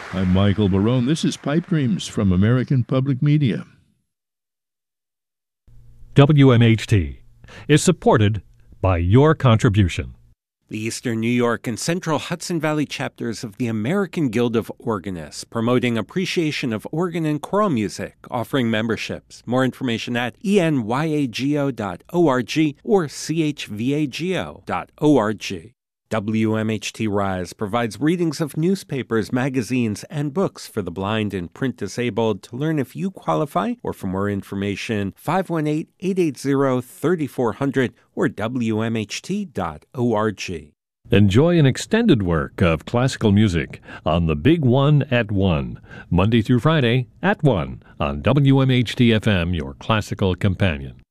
I'm Michael Barone. This is Pipe Dreams from American Public Media. WMHT is supported by your contribution. The Eastern New York and Central Hudson Valley chapters of the American Guild of Organists, promoting appreciation of organ and choral music, offering memberships. More information at enyago.org or chvago.org. WMHT Rise provides readings of newspapers, magazines, and books for the blind and print disabled. To learn if you qualify or for more information, 518-880-3400 or WMHT.org. Enjoy an extended work of classical music on The Big One at 1, Monday through Friday at 1 on WMHT FM, your classical companion.